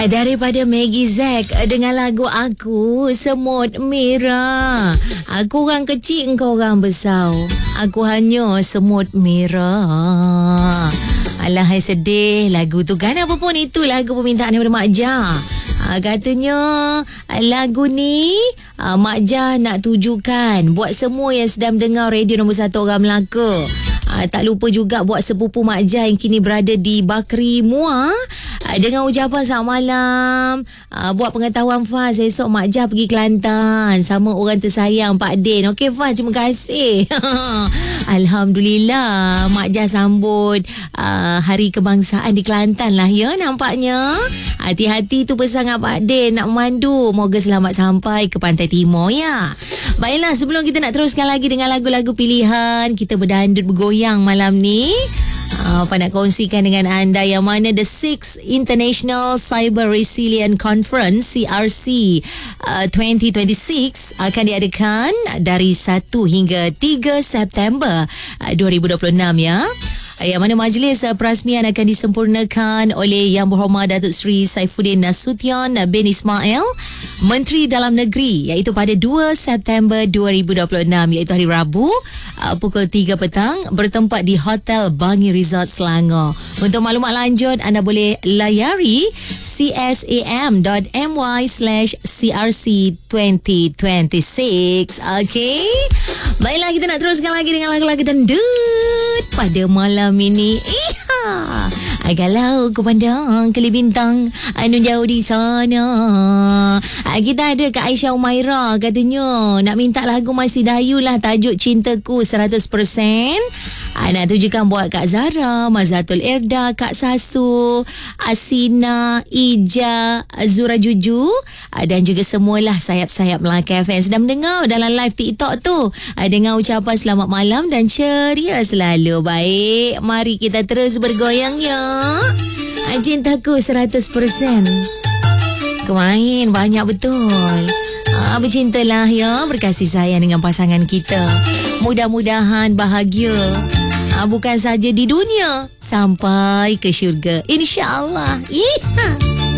Daripada Maggie Zack dengan lagu Aku Semut Merah. Aku orang kecil, engkau orang besar. Aku hanya semut merah. Alahai sedih lagu tu kan. Apa pun itu lagu permintaan daripada Mak Jah. Katanya lagu ni Mak Jah nak tujukan buat semua yang sedang dengar radio nombor 1 orang Melaka. Tak lupa juga buat sepupu Mak Jah yang kini berada di Bakri Muar. Dengan ucapan selamat malam. Buat pengetahuan Faz, esok Mak Jah pergi Kelantan sama orang tersayang Pak Din. Okey Faz, terima kasih. Alhamdulillah Mak Jah sambut Hari Kebangsaan di Kelantan lah ya nampaknya. Hati-hati tu pesan Pak Din nak memandu. Moga selamat sampai ke Pantai Timur ya. Baiklah, sebelum kita nak teruskan lagi dengan lagu-lagu pilihan, kita berdandut bergoyang malam ni. Apa nak kongsikan dengan anda yang mana The 6th International Cyber Resilient Conference CRC 2026 akan diadakan dari 1 hingga 3 September 2026 ya. Yang mana majlis perasmian akan disempurnakan oleh Yang Berhormat Datuk Seri Saifuddin Nasution bin Ismail, Menteri Dalam Negeri, iaitu pada 2 September 2026 iaitu hari Rabu pukul 3 petang bertempat di Hotel Bangi Resort Selangor. Untuk maklumat lanjut anda boleh layari csam.my/crc2026. Okey. Baiklah, kita nak teruskan lagi dengan lagu-lagu dangdut pada malam ini. Galau ku pandang kelip bintang anu jauh di sana. Kita ada Kak Aisyah Umaira, katanya nak minta lagu Masih Dayu lah, tajuk Cintaku 100%. Nak tujukan buat Kak Zara, Mazatul Erda, Kak Sasu, Asina, Ija, Zura Juju, dan juga semualah sayap-sayap Melaka FM sedang mendengar dalam live TikTok tu. Dengan ucapan selamat malam dan ceria selalu. Baik, mari kita terus bergoyang ya. Cintaku 100%. Kemain banyak betul. Bercintalah ya, berkasih sayang dengan pasangan kita. Mudah-mudahan bahagia. Bukan saja di dunia, sampai ke syurga, InsyaAllah.